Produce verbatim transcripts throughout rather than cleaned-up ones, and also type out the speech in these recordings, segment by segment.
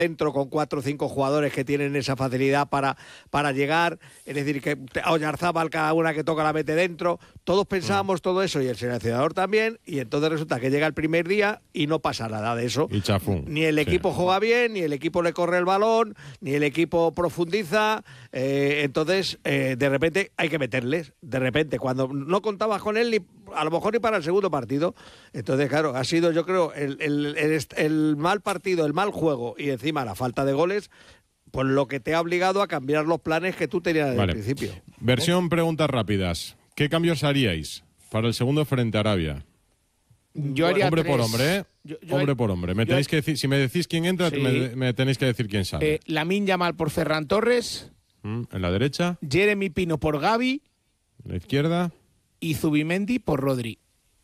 dentro con cuatro o cinco jugadores que tienen esa facilidad para, para llegar, es decir, que a Oyarzábal cada una que toca la mete dentro, todos pensábamos mm. todo eso y el seleccionador también, y entonces resulta que llega el primer día y no pasa nada de eso. Y chafún. Ni el equipo sí. juega bien, ni el equipo le corre el balón, ni el equipo profundiza, eh, entonces eh, de repente hay que meterles, de repente, cuando no contabas con él ni a lo mejor ni para el segundo partido, entonces claro, ha sido yo creo el, el, el, el mal partido, el mal juego y encima la falta de goles, pues lo que te ha obligado a cambiar los planes que tú tenías desde vale. el principio. Versión preguntas rápidas. ¿Qué cambios haríais para el segundo frente a Arabia? Yo haría hombre tres. por hombre, ¿eh? Yo, yo hombre por hombre. Me tenéis que decir, si me decís quién entra, sí. me, me tenéis que decir quién sale. Eh, Lamine Yamal por Ferran Torres. Mm, en la derecha. Jeremy Pino por Gavi. En la izquierda. Y Zubimendi por Rodri.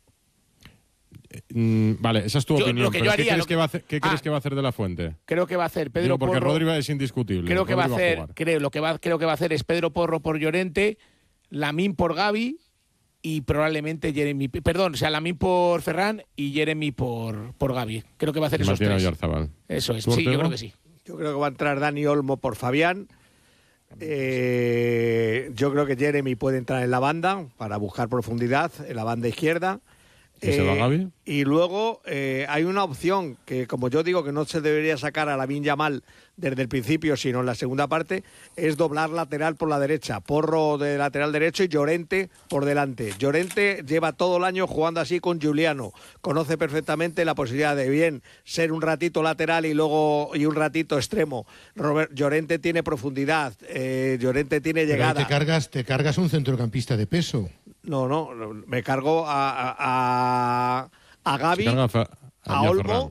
Mm, vale, esa es tu yo, opinión. Que pero haría, ¿Qué, crees que, va a hacer, ¿qué ah, crees que va a hacer De La Fuente? Creo que va a hacer Pedro Digo, porque Porro. Rodri es indiscutible. Creo que Rodri va a hacer, va a creo, lo que va, creo que va a hacer es Pedro Porro por Llorente, Lamine por Gavi y probablemente Jeremy, perdón, o sea, Lamine por Ferran y Jeremy por, por Gavi. Creo que va a hacer y esos Martín tres. Oyarzábal. Eso es, sí, yo creo que sí. Yo creo que va a entrar Dani Olmo por Fabián. Eh, yo creo que Jeremy puede entrar en la banda para buscar profundidad en la banda izquierda. ¿Y se va Gavi? Y luego eh, hay una opción que, como yo digo, que no se debería sacar a Lamine Yamal desde el principio, sino en la segunda parte, es doblar lateral por la derecha. Porro de lateral derecho y Llorente por delante. Llorente lleva todo el año jugando así con Giuliano. Conoce perfectamente la posibilidad de bien ser un ratito lateral y luego y un ratito extremo. Robert, Llorente tiene profundidad, eh, Llorente tiene llegada. Pero te cargas, te cargas un centrocampista de peso. No, no, me cargo a, a, a Gavi, a, a, a Olmo.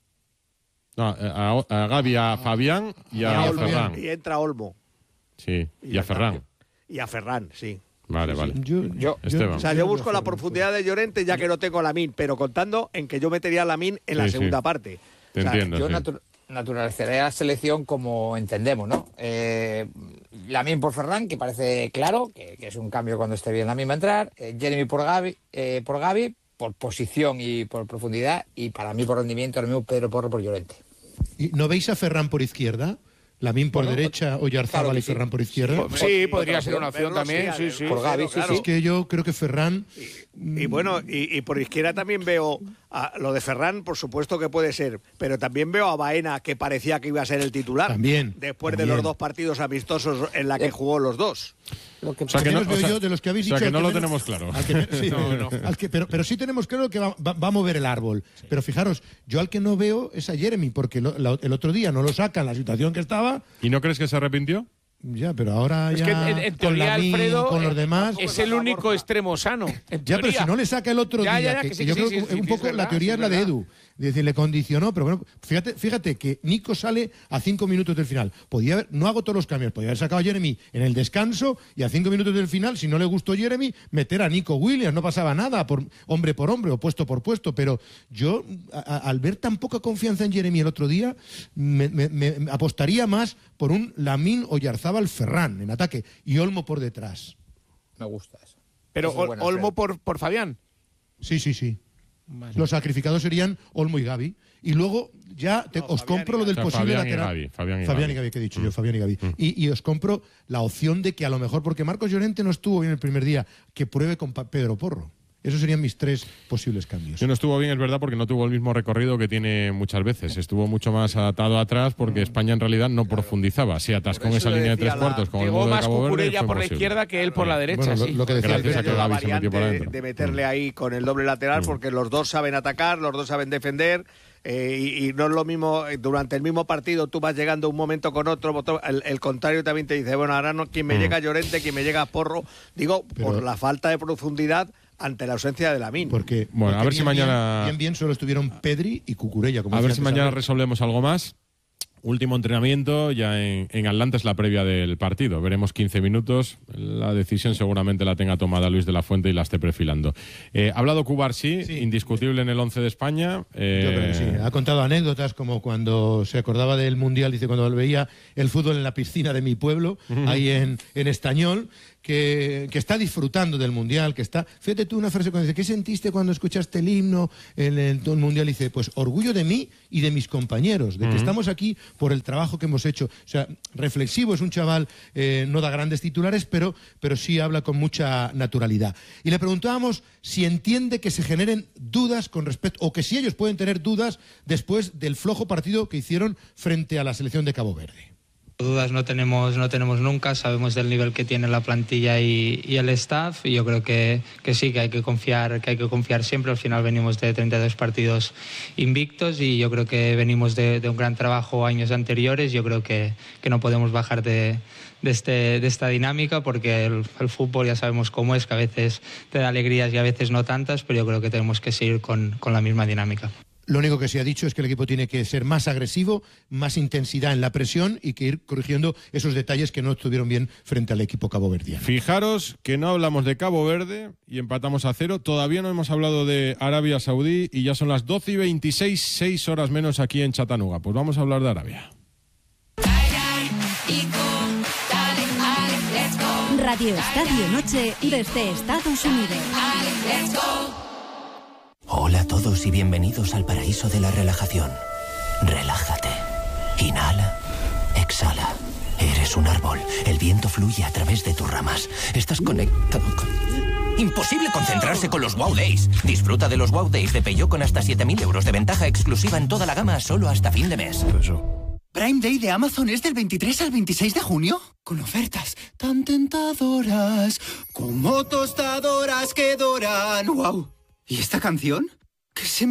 No, a, a Gavi, a Fabián y a, a Olmo, Ferran. Y entra Olmo. Sí, y, y a Ferran. Y a Ferran, sí. Vale, sí, vale. Sí. Yo, yo, Esteban. O sea, yo busco la profundidad de Llorente ya que no tengo a Lamine, pero contando en que yo metería a Lamine en la sí, segunda sí. parte. Te o sea, entiendo, yo sí. natu naturalizaré a la selección como entendemos, ¿no? Eh, Lamine por Ferran, que parece claro, que, que es un cambio cuando esté bien Lamine va a entrar. Eh, Jeremy por Gavi, eh, por Gavi, por posición y por profundidad. Y para mí por rendimiento, ahora mismo Pedro Porro por Llorente. ¿Y no veis a Ferran por izquierda? Lamine por bueno, derecha, Oyarzábal claro y Ferran sí. por izquierda. Sí, sí podría ser una opción también. Sí, sí. Por Gavi, sí, sí. Es que yo creo que Ferran... Y, y bueno, y, y por izquierda también veo a, lo de Ferran, por supuesto que puede ser, pero también veo a Baena, que parecía que iba a ser el titular. También. Después también. de los dos partidos amistosos en la que jugó los dos. Lo que, o sea, que no, veo o sea, yo de los que habéis o sea, dicho... que no lo menos, tenemos claro. Al que, sí, no, no. Al que, pero, pero sí tenemos claro que va, va, va a mover el árbol. Sí. Pero fijaros, yo al que no veo es a Jeremy, porque lo, la, el otro día no lo saca en la situación que estaba. ¿Y no crees que se arrepintió? Ya, pero ahora es ya que en, en con teoría, Lamine, Alfredo, con los demás... Es el único extremo sano. Ya, pero si no le saca el otro ya, día, ya, ya, que, que, que sí, yo que creo sí, que sí, un sí, poco sí, es la verdad, teoría sí, es la de verdad. Edu. Es decir, le condicionó, pero bueno, fíjate, fíjate que Nico sale a cinco minutos del final. Podía haber, no hago todos los cambios, podía haber sacado a Jeremy en el descanso y a cinco minutos del final, si no le gustó Jeremy, meter a Nico Williams, no pasaba nada, por hombre por hombre o puesto por puesto, pero yo, a, a, al ver tan poca confianza en Jeremy el otro día, me, me, me apostaría más por un Lamine Oyarzábal Ferran en ataque y Olmo por detrás. Me gusta eso. Pero eso es bueno, Olmo pero... por, por Fabián. Sí, sí, sí. Vale. Los sacrificados serían Olmo y Gavi. Y luego ya te, no, os Fabián compro lo del o sea, posible Fabián lateral. Y Gavi, Fabián y Fabián Gavi. y Gavi, que he dicho mm. yo, Fabián y Gavi. Mm. Y, y os compro la opción de que a lo mejor, porque Marcos Llorente no estuvo bien el primer día, que pruebe con Pedro Porro. Esos serían mis tres posibles cambios. Sí, no estuvo bien, es verdad, porque no tuvo el mismo recorrido que tiene muchas veces. Estuvo mucho más atado atrás porque España en realidad no profundizaba. Se atascó en esa línea de tres cuartos con el Llegó modo de más Cabo Verde. Cucurella por la izquierda que él por la derecha. Bueno, sí. lo, lo que decía Gracias a que Gavi se metió por adentro. De meterle ahí con el doble lateral mm. porque los dos saben atacar, los dos saben defender. Eh, y, y no es lo mismo, durante el mismo partido tú vas llegando un momento con otro, el, el contrario también te dice, bueno, ahora no, quien me mm. llega Llorente, quien me llega Porro, digo, pero, por la falta de profundidad ante la ausencia de Lamine. Porque, bueno, porque a ver si mañana... Bien, bien, bien solo estuvieron Pedri y Cucurella. Como a ver si mañana saber. resolvemos algo más. Último entrenamiento, ya en, en Atlanta es la previa del partido. Veremos quince minutos. La decisión seguramente la tenga tomada Luis de la Fuente y la esté perfilando. Eh, ha hablado Cubarsí, sí, indiscutible en el once de España. Eh... Yo creo que sí. Ha contado anécdotas como cuando se acordaba del Mundial, dice, cuando veía el fútbol en la piscina de mi pueblo, uh-huh. ahí en, en Estañol, que, que está disfrutando del Mundial, que está... Fíjate tú una frase cuando dice, ¿qué sentiste cuando escuchaste el himno en el, el Mundial? Y dice, pues orgullo de mí y de mis compañeros, de que uh-huh. estamos aquí por el trabajo que hemos hecho. O sea, reflexivo, es un chaval, eh, no da grandes titulares, pero, pero sí habla con mucha naturalidad. Y le preguntábamos si entiende que se generen dudas con respecto, o que si ellos pueden tener dudas después del flojo partido que hicieron frente a la selección de Cabo Verde. Dudas no tenemos, no tenemos nunca, sabemos del nivel que tiene la plantilla y, y el staff, y yo creo que, que sí, que hay que confiar, que hay que confiar siempre. Al final venimos de treinta y dos partidos invictos y yo creo que venimos de, de un gran trabajo años anteriores. Yo creo que, que no podemos bajar de, de, este, de esta dinámica, porque el, el fútbol ya sabemos cómo es, que a veces te da alegrías y a veces no tantas, pero yo creo que tenemos que seguir con, con la misma dinámica. Lo único que se ha dicho es que el equipo tiene que ser más agresivo, más intensidad en la presión y que ir corrigiendo esos detalles que no estuvieron bien frente al equipo caboverdiano. Fijaros que no hablamos de Cabo Verde y empatamos a cero. Todavía no hemos hablado de Arabia Saudí y ya son las doce y veintiséis, seis horas menos aquí en Chattanooga. Pues vamos a hablar de Arabia. Radio Estadio Noche desde Estados Unidos. Hola a todos y bienvenidos al paraíso de la relajación. Relájate. Inhala. Exhala. Eres un árbol. El viento fluye a través de tus ramas. Estás conectado con... Imposible concentrarse con los Wow Days. Disfruta de los Wow Days de Peugeot con hasta siete mil euros de ventaja exclusiva en toda la gama solo hasta fin de mes. Prime Day de Amazon es del veintitrés al veintiséis de junio, con ofertas tan tentadoras como tostadoras que doran. ¡Wow! ¿Y esta canción? ¿Qué se